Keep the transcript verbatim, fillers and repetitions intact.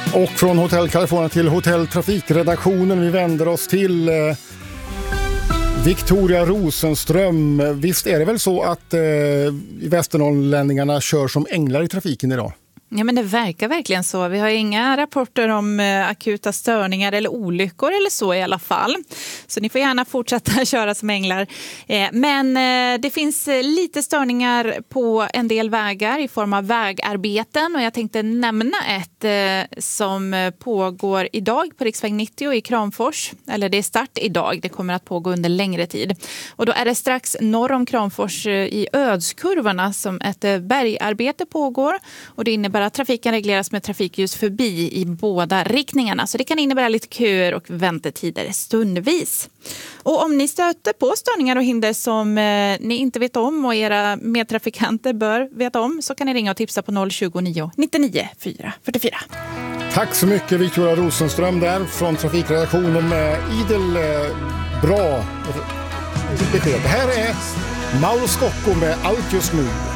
Och från Hotell California till Hotell Trafikredaktionen. Vi vänder oss till eh, Victoria Rosenström. Visst är det väl så att eh, västernorrlänningarna kör som änglar i trafiken idag? Ja, men det verkar verkligen så. Vi har inga rapporter om eh, akuta störningar eller olyckor eller så i alla fall. Så ni får gärna fortsätta köra som änglar. Eh, men eh, det finns eh, lite störningar på en del vägar i form av vägarbeten. Och jag tänkte nämna ett eh, som pågår idag på riksväg nittio i Kramfors. Eller det är start idag. Det kommer att pågå under längre tid. Och då är det strax norr om Kramfors eh, i Ödskurvorna som ett eh, bergarbete pågår. Och det innebär att trafiken regleras med trafikljus förbi i båda riktningarna. Så det kan innebära lite köer och väntetider stundvis. Och om ni stöter på störningar och hinder som eh, ni inte vet om och era medtrafikanter bör veta om, så kan ni ringa och tipsa på noll tjugonio nittionio fyra fyrtiofyra. Tack så mycket Victoria Rosenström där från Trafikredaktionen med idel eh, bra besked. Det här är Mauro Scocco med Allt just nu.